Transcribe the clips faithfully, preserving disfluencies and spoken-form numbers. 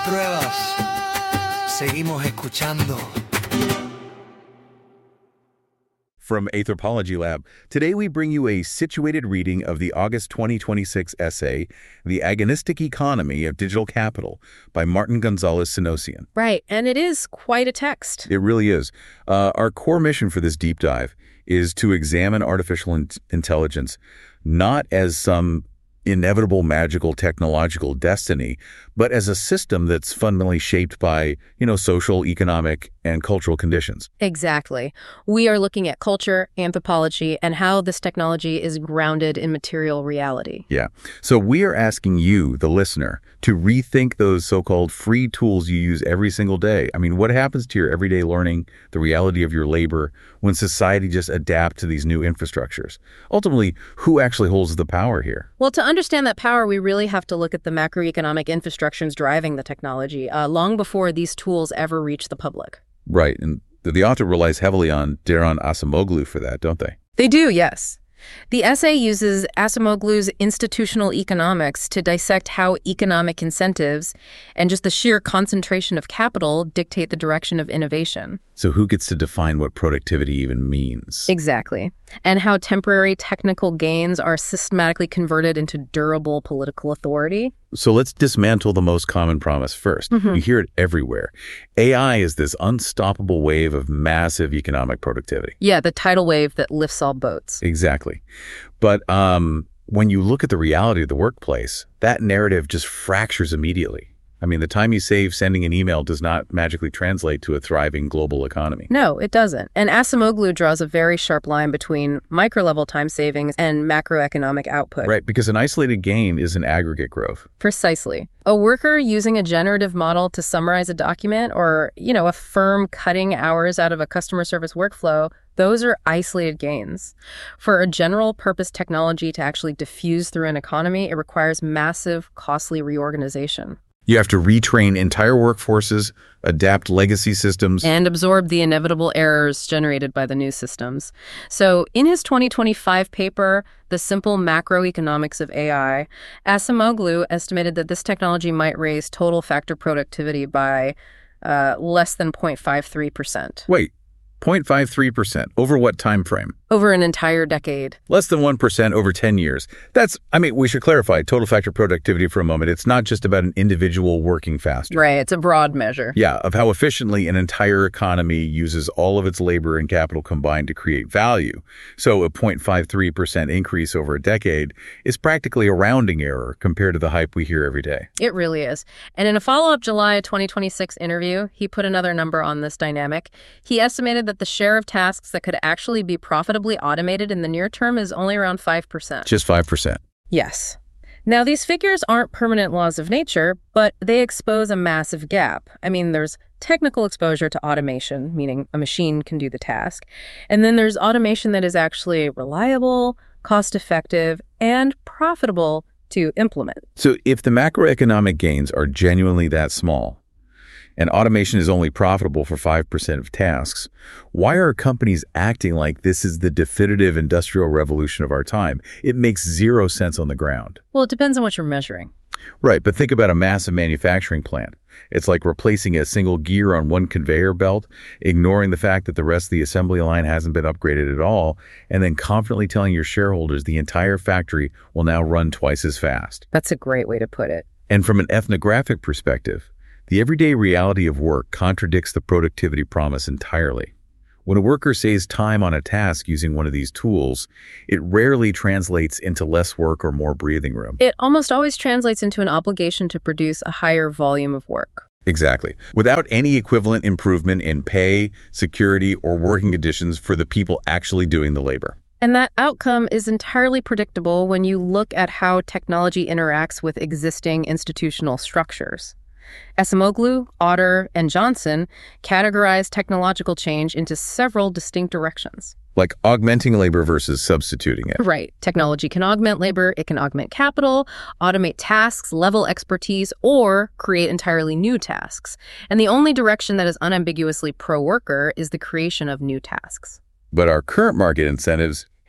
Pruebas. Seguimos escuchando. From Anthropology Lab, today we bring you a situated reading of the August twenty twenty-six essay, The Agonistic Economy of Digital Capital by Martin Gonzalez-Synossian. Right, and it is quite a text. It really is. Uh, our core mission for this deep dive is to examine artificial in- intelligence not as some inevitable magical technological destiny, but as a system that's fundamentally shaped by, you know, social, economic, and cultural conditions. Exactly. We are looking at culture, anthropology, and how this technology is grounded in material reality. Yeah. So we are asking you, the listener, to rethink those so-called free tools you use every single day. I mean, what happens to your everyday learning, the reality of your labor, when society just adapts to these new infrastructures? Ultimately, who actually holds the power here? Well, to understand that power, we really have to look at the macroeconomic infrastructures driving the technology, uh, long before these tools ever reach the public. Right. And the, the author relies heavily on Daron Acemoglu for that, don't they? They do, yes. The essay uses Acemoglu's institutional economics to dissect how economic incentives and just the sheer concentration of capital dictate the direction of innovation. So who gets to define what productivity even means? Exactly. And how temporary technical gains are systematically converted into durable political authority. So let's dismantle the most common promise first. Mm-hmm. You hear it everywhere. A I is this unstoppable wave of massive economic productivity. Yeah, the tidal wave that lifts all boats. Exactly. But um, when you look at the reality of the workplace, that narrative just fractures immediately. I mean, the time you save sending an email does not magically translate to a thriving global economy. No, it doesn't. And Acemoglu draws a very sharp line between micro-level time savings and macroeconomic output. Right, because an isolated gain is an aggregate growth. Precisely. A worker using a generative model to summarize a document, or, you know, a firm cutting hours out of a customer service workflow, those are isolated gains. For a general purpose technology to actually diffuse through an economy, it requires massive, costly reorganization. You have to retrain entire workforces, adapt legacy systems, and absorb the inevitable errors generated by the new systems. So in his twenty twenty-five paper, The Simple Macroeconomics of A I, Acemoglu estimated that this technology might raise total factor productivity by uh, less than zero point five three percent. Wait, zero point five three percent. Over what time frame? Over an entire decade. Less than one percent over ten years. That's, I mean, we should clarify total factor productivity for a moment. It's not just about an individual working faster. Right, it's a broad measure. Yeah, of how efficiently an entire economy uses all of its labor and capital combined to create value. So a zero point five three percent increase over a decade is practically a rounding error compared to the hype we hear every day. It really is. And in a follow-up July twenty twenty-six interview, he put another number on this dynamic. He estimated that the share of tasks that could actually be profitably automated in the near term is only around five percent. Just five percent. Yes. Now, these figures aren't permanent laws of nature, but they expose a massive gap. I mean, there's technical exposure to automation, meaning a machine can do the task. And then there's automation that is actually reliable, cost-effective, and profitable to implement. So if the macroeconomic gains are genuinely that small, and automation is only profitable for five percent of tasks, why are companies acting like this is the definitive industrial revolution of our time? It makes zero sense on the ground. Well, it depends on what you're measuring. Right, but think about a massive manufacturing plant. It's like replacing a single gear on one conveyor belt, ignoring the fact that the rest of the assembly line hasn't been upgraded at all, and then confidently telling your shareholders the entire factory will now run twice as fast. That's a great way to put it. And from an ethnographic perspective, the everyday reality of work contradicts the productivity promise entirely. When a worker saves time on a task using one of these tools, it rarely translates into less work or more breathing room. It almost always translates into an obligation to produce a higher volume of work. Exactly. Without any equivalent improvement in pay, security, or working conditions for the people actually doing the labor. And that outcome is entirely predictable when you look at how technology interacts with existing institutional structures. Acemoglu, Otter, and Johnson categorize technological change into several distinct directions. Like augmenting labor versus substituting it. Right. Technology can augment labor, it can augment capital, automate tasks, level expertise, or create entirely new tasks. And the only direction that is unambiguously pro-worker is the creation of new tasks. But our current market incentives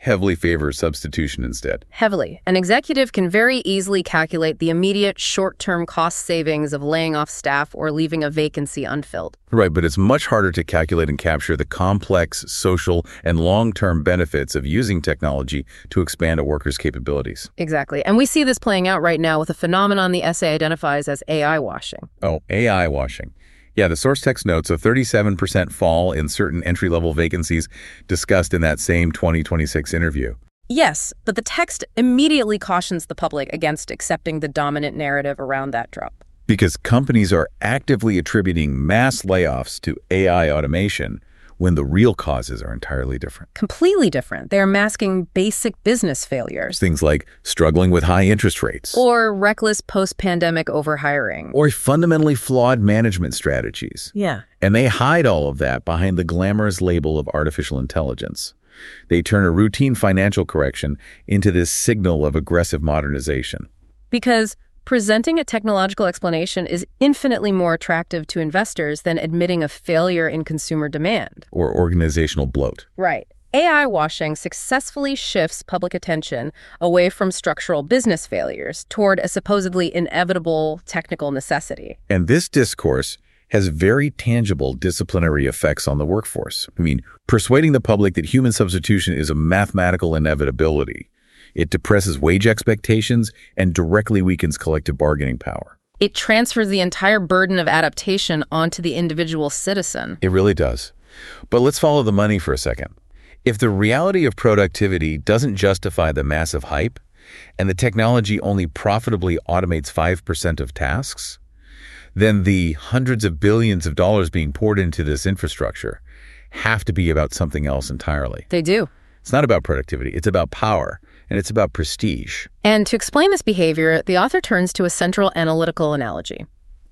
heavily favors substitution instead. Heavily. An executive can very easily calculate the immediate short-term cost savings of laying off staff or leaving a vacancy unfilled. Right, but it's much harder to calculate and capture the complex social and long-term benefits of using technology to expand a worker's capabilities. Exactly. And we see this playing out right now with a phenomenon the essay identifies as A I washing. Oh, A I washing. Yeah, the source text notes a thirty-seven percent fall in certain entry-level vacancies discussed in that same twenty twenty-six interview. Yes, but the text immediately cautions the public against accepting the dominant narrative around that drop. Because companies are actively attributing mass layoffs to A I automation when the real causes are entirely different. Completely different. They're masking basic business failures. Things like struggling with high interest rates. Or reckless post-pandemic overhiring. Or fundamentally flawed management strategies. Yeah. And they hide all of that behind the glamorous label of artificial intelligence. They turn a routine financial correction into this signal of aggressive modernization. Because presenting a technological explanation is infinitely more attractive to investors than admitting a failure in consumer demand. Or organizational bloat. Right. A I washing successfully shifts public attention away from structural business failures toward a supposedly inevitable technical necessity. And this discourse has very tangible disciplinary effects on the workforce. I mean, persuading the public that human substitution is a mathematical inevitability. It depresses wage expectations and directly weakens collective bargaining power. It transfers the entire burden of adaptation onto the individual citizen. It really does. But let's follow the money for a second. If the reality of productivity doesn't justify the massive hype, and the technology only profitably automates five percent of tasks, then the hundreds of billions of dollars being poured into this infrastructure have to be about something else entirely. They do. It's not about productivity. It's about power. And it's about prestige. And to explain this behavior, the author turns to a central analytical analogy.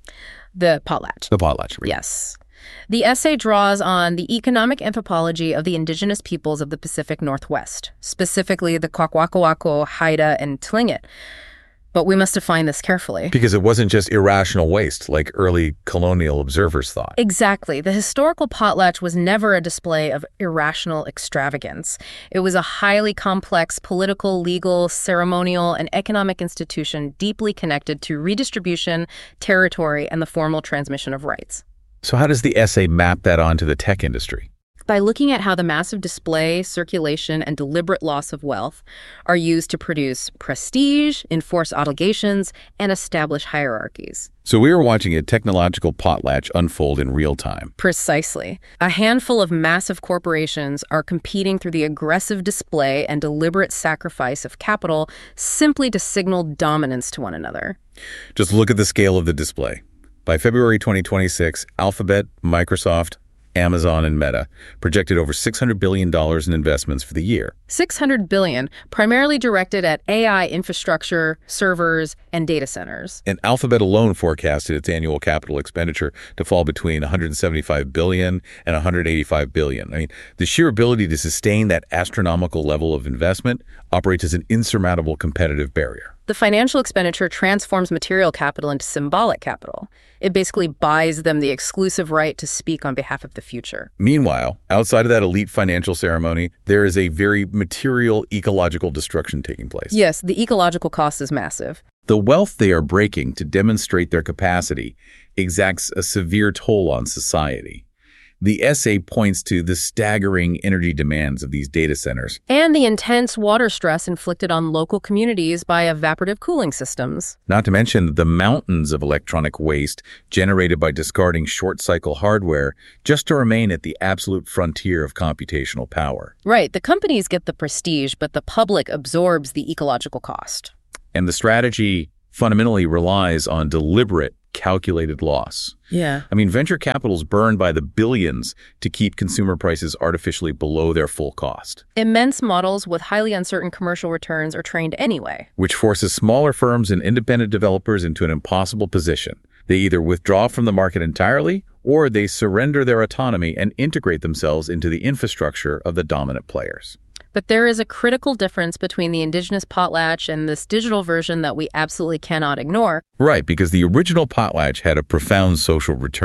The potlatch. The potlatch. Right? Yes. The essay draws on the economic anthropology of the indigenous peoples of the Pacific Northwest, specifically the Kwakwaka'wakw, Haida, and Tlingit. But we must define this carefully. Because it wasn't just irrational waste like early colonial observers thought. Exactly. The historical potlatch was never a display of irrational extravagance. It was a highly complex political, legal, ceremonial, and economic institution deeply connected to redistribution, territory, and the formal transmission of rights. So how does the essay map that onto the tech industry? By looking at how the massive display, circulation, and deliberate loss of wealth are used to produce prestige, enforce obligations, and establish hierarchies. So we were watching a technological potlatch unfold in real time. Precisely. A handful of massive corporations are competing through the aggressive display and deliberate sacrifice of capital simply to signal dominance to one another. Just look at the scale of the display. By February twenty twenty-six, Alphabet, Microsoft, Amazon, and Meta projected over six hundred billion dollars in investments for the year. six hundred billion dollars, primarily directed at A I infrastructure, servers, and data centers. And Alphabet alone forecasted its annual capital expenditure to fall between one hundred seventy-five billion dollars and one hundred eighty-five billion dollars. I mean, the sheer ability to sustain that astronomical level of investment operates as an insurmountable competitive barrier. The financial expenditure transforms material capital into symbolic capital. It basically buys them the exclusive right to speak on behalf of the future. Meanwhile, outside of that elite financial ceremony, there is a very material ecological destruction taking place. Yes, the ecological cost is massive. The wealth they are breaking to demonstrate their capacity exacts a severe toll on society. The essay points to the staggering energy demands of these data centers. And the intense water stress inflicted on local communities by evaporative cooling systems. Not to mention the mountains of electronic waste generated by discarding short-cycle hardware just to remain at the absolute frontier of computational power. Right. The companies get the prestige, but the public absorbs the ecological cost. And the strategy fundamentally relies on deliberate, calculated loss. Yeah. I mean, venture capital is burned by the billions to keep consumer prices artificially below their full cost. Immense models with highly uncertain commercial returns are trained anyway. Which forces smaller firms and independent developers into an impossible position. They either withdraw from the market entirely, or they surrender their autonomy and integrate themselves into the infrastructure of the dominant players. But there is a critical difference between the indigenous potlatch and this digital version that we absolutely cannot ignore. Right, because the original potlatch had a profound social return.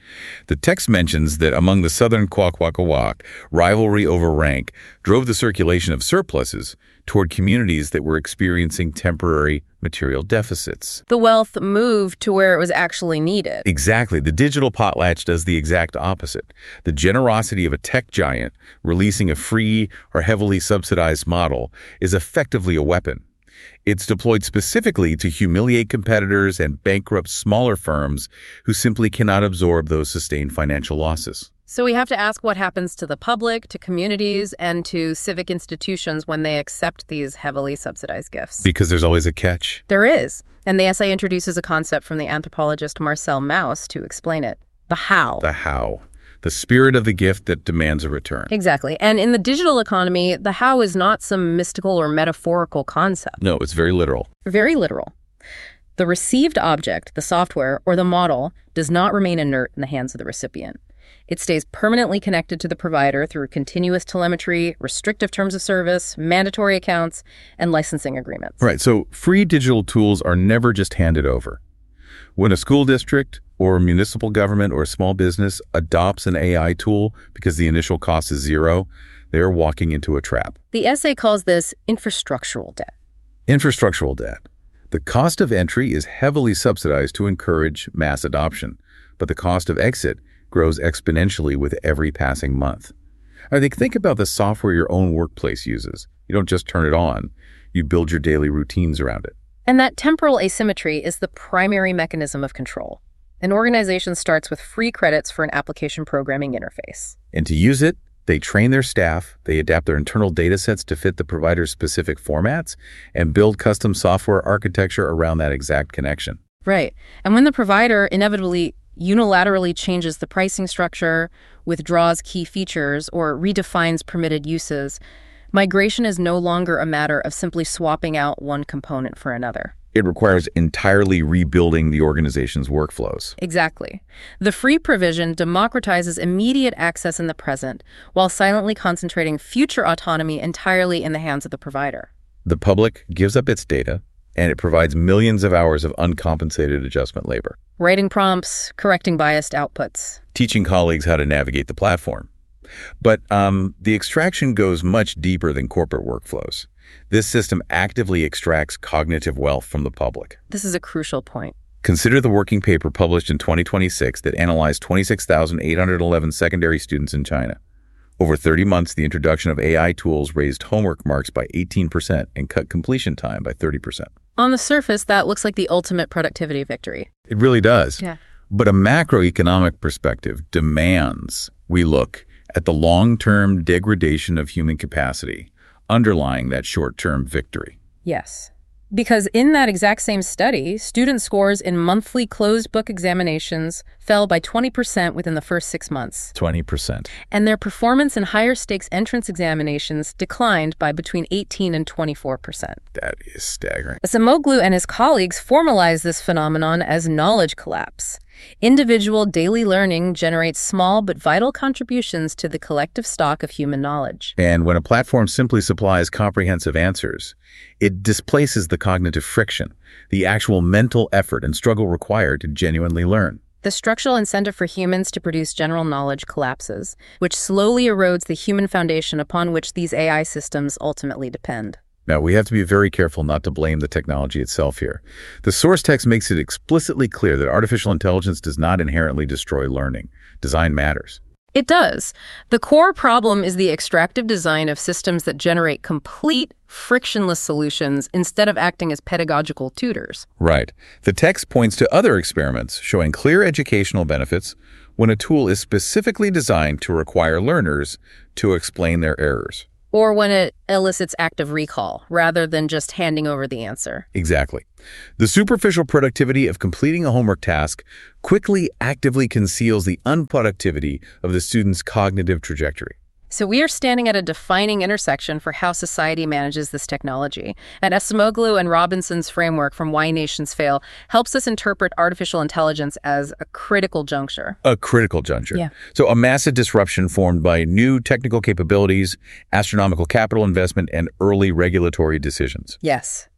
The text mentions that among the southern Kwakwaka'wakw, rivalry over rank drove the circulation of surpluses toward communities that were experiencing temporary material deficits. The wealth moved to where it was actually needed. Exactly. The digital potlatch does the exact opposite. The generosity of a tech giant releasing a free or heavily subsidized model is effectively a weapon. It's deployed specifically to humiliate competitors and bankrupt smaller firms who simply cannot absorb those sustained financial losses. So we have to ask what happens to the public, to communities, and to civic institutions when they accept these heavily subsidized gifts. Because there's always a catch. There is. And the essay introduces a concept from the anthropologist Marcel Mauss to explain it. The how. The how. The spirit of the gift that demands a return. Exactly. And in the digital economy, the how is not some mystical or metaphorical concept. No, it's very literal. Very literal. The received object, the software, or the model, does not remain inert in the hands of the recipient. It stays permanently connected to the provider through continuous telemetry, restrictive terms of service, mandatory accounts, and licensing agreements. Right. So free digital tools are never just handed over. When a school district or a municipal government or a small business adopts an A I tool because the initial cost is zero, they're walking into a trap. The essay calls this infrastructural debt. Infrastructural debt. The cost of entry is heavily subsidized to encourage mass adoption, but the cost of exit grows exponentially with every passing month. I think, think about the software your own workplace uses. You don't just turn it on, you build your daily routines around it. And that temporal asymmetry is the primary mechanism of control. An organization starts with free credits for an application programming interface. And to use it, they train their staff, they adapt their internal data sets to fit the provider's specific formats, and build custom software architecture around that exact connection. Right. And when the provider inevitably unilaterally changes the pricing structure, withdraws key features, or redefines permitted uses, migration is no longer a matter of simply swapping out one component for another. It requires entirely rebuilding the organization's workflows. Exactly. The free provision democratizes immediate access in the present while silently concentrating future autonomy entirely in the hands of the provider. The public gives up its data, and it provides millions of hours of uncompensated adjustment labor. Writing prompts, correcting biased outputs. Teaching colleagues how to navigate the platform. But um, the extraction goes much deeper than corporate workflows. This system actively extracts cognitive wealth from the public. This is a crucial point. Consider the working paper published in twenty twenty-six that analyzed twenty-six thousand eight hundred eleven secondary students in China. Over thirty months, the introduction of A I tools raised homework marks by eighteen percent and cut completion time by thirty percent. On the surface, that looks like the ultimate productivity victory. It really does. Yeah. But a macroeconomic perspective demands we look at the long-term degradation of human capacity underlying that short-term victory. Yes. Because in that exact same study, student scores in monthly closed book examinations fell by twenty percent within the first six months. twenty percent. And their performance in higher stakes entrance examinations declined by between eighteen and twenty-four percent. That is staggering. Acemoglu and his colleagues formalized this phenomenon as knowledge collapse. Individual daily learning generates small but vital contributions to the collective stock of human knowledge. And when a platform simply supplies comprehensive answers, it displaces the cognitive friction, the actual mental effort and struggle required to genuinely learn. The structural incentive for humans to produce general knowledge collapses, which slowly erodes the human foundation upon which these A I systems ultimately depend. Now, we have to be very careful not to blame the technology itself here. The source text makes it explicitly clear that artificial intelligence does not inherently destroy learning. Design matters. It does. The core problem is the extractive design of systems that generate complete, frictionless solutions instead of acting as pedagogical tutors. Right. The text points to other experiments showing clear educational benefits when a tool is specifically designed to require learners to explain their errors. Or when it elicits active recall, rather than just handing over the answer. Exactly. The superficial productivity of completing a homework task quickly actively conceals the unproductivity of the student's cognitive trajectory. So we are standing at a defining intersection for how society manages this technology. And Acemoglu and Robinson's framework from Why Nations Fail helps us interpret artificial intelligence as a critical juncture. A critical juncture. Yeah. So a massive disruption formed by new technical capabilities, astronomical capital investment, and early regulatory decisions. Yes.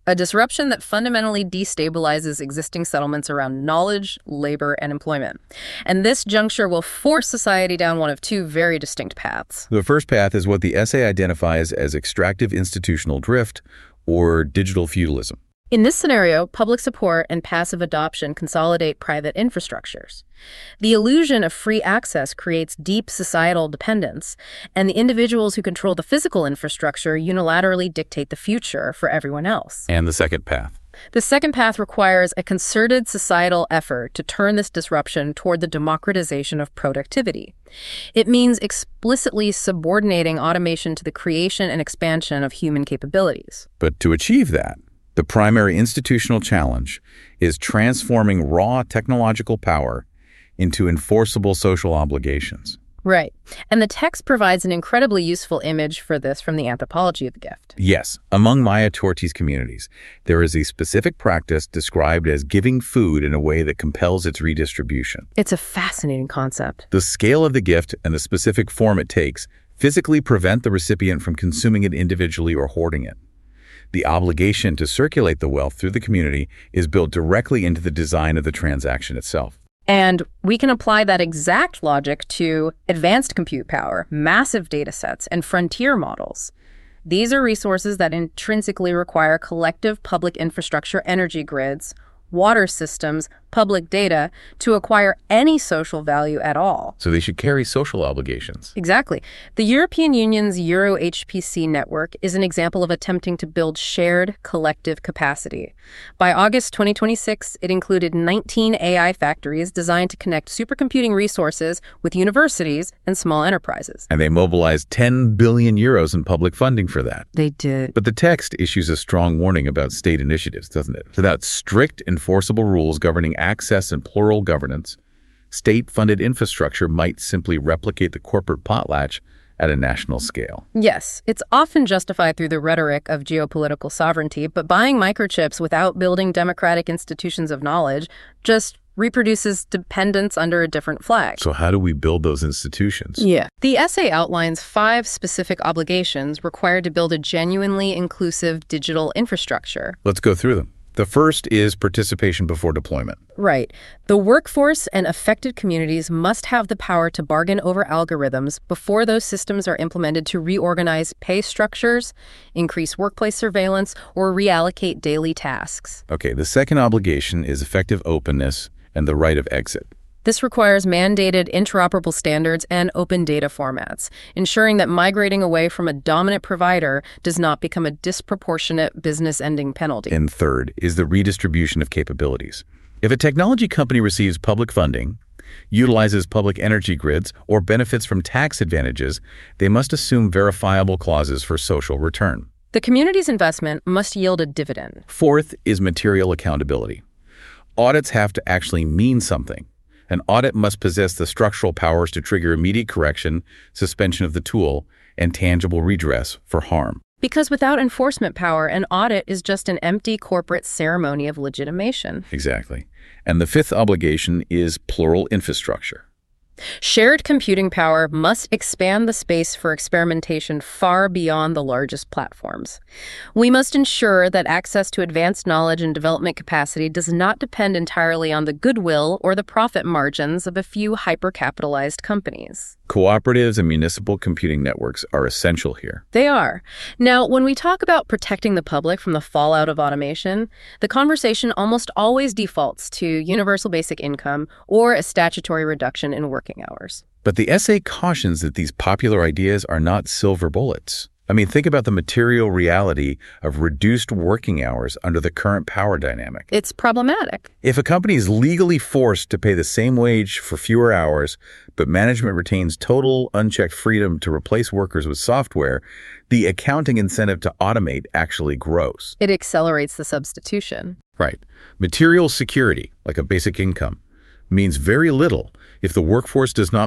a disruption that fundamentally destabilizes existing settlements around knowledge, labor, and employment. And this juncture will force society down one of two very distinct paths. The first path is what the essay identifies as extractive institutional drift, or digital feudalism. In this scenario, public support and passive adoption consolidate private infrastructures. The illusion of free access creates deep societal dependence, and the individuals who control the physical infrastructure unilaterally dictate the future for everyone else. And the second path. The second path requires a concerted societal effort to turn this disruption toward the democratization of productivity. It means explicitly subordinating automation to the creation and expansion of human capabilities. But to achieve that, the primary institutional challenge is transforming raw technological power into enforceable social obligations. Right. And the text provides an incredibly useful image for this from the anthropology of the gift. Yes, among Maya Tortes communities, there is a specific practice described as giving food in a way that compels its redistribution. It's a fascinating concept. The scale of the gift and the specific form it takes physically prevent the recipient from consuming it individually or hoarding it. The obligation to circulate the wealth through the community is built directly into the design of the transaction itself. And we can apply that exact logic to advanced compute power, massive data sets, and frontier models. These are resources that intrinsically require collective public infrastructure, energy grids, water systems, public data to acquire any social value at all. So they should carry social obligations. Exactly. The European Union's Euro H P C network is an example of attempting to build shared collective capacity. By August twenty twenty-six, it included nineteen A I factories designed to connect supercomputing resources with universities and small enterprises. And they mobilized ten billion euros in public funding for that. They did. But the text issues a strong warning about state initiatives, doesn't it? Without strict enforceable rules governing access and plural governance, state-funded infrastructure might simply replicate the corporate potlatch at a national scale. Yes, it's often justified through the rhetoric of geopolitical sovereignty, but buying microchips without building democratic institutions of knowledge just reproduces dependence under a different flag. So how do we build those institutions? Yeah. The essay outlines five specific obligations required to build a genuinely inclusive digital infrastructure. Let's go through them. The first is participation before deployment. Right. The workforce and affected communities must have the power to bargain over algorithms before those systems are implemented to reorganize pay structures, increase workplace surveillance, or reallocate daily tasks. Okay, the second obligation is effective openness and the right of exit. This requires mandated interoperable standards and open data formats, ensuring that migrating away from a dominant provider does not become a disproportionate business-ending penalty. And third is the redistribution of capabilities. If a technology company receives public funding, utilizes public energy grids, or benefits from tax advantages, they must assume verifiable clauses for social return. The community's investment must yield a dividend. Fourth is material accountability. Audits have to actually mean something. An audit must possess the structural powers to trigger immediate correction, suspension of the tool, and tangible redress for harm. Because without enforcement power, an audit is just an empty corporate ceremony of legitimation. Exactly. And the fifth obligation is plural infrastructure. Shared computing power must expand the space for experimentation far beyond the largest platforms. We must ensure that access to advanced knowledge and development capacity does not depend entirely on the goodwill or the profit margins of a few hyper-capitalized companies. Cooperatives and municipal computing networks are essential here. They are. Now, when we talk about protecting the public from the fallout of automation, the conversation almost always defaults to universal basic income or a statutory reduction in working hours. But the essay cautions that these popular ideas are not silver bullets. I mean, think about the material reality of reduced working hours under the current power dynamic. It's problematic. If a company is legally forced to pay the same wage for fewer hours, but management retains total unchecked freedom to replace workers with software, the accounting incentive to automate actually grows. It accelerates the substitution. Right. Material security, like a basic income, means very little if the workforce does not